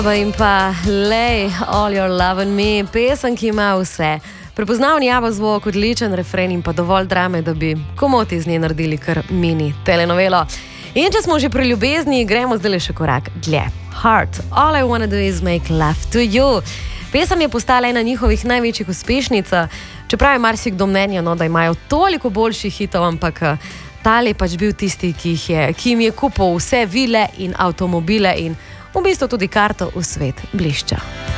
In pa Lay All Your Love and Me, pesem, ki ima vse. Prepoznaven java zvok, odličen refren in pa dovolj drame, da bi komoti iz nje naredili kar mini telenovelo. In če smo že pri ljubezni, gremo zdaj še korak dlje. Heart, All I Wanna Do Is Make Love To You. Pesem je postala ena njihovih največjih uspešnic, čeprav je marsikdo mnenja, da imajo toliko boljših hitov, ampak tale je pač bil tisti, ki jim je kupil vse vile in avtomobile in v bistvu tudi karto v svet blišča.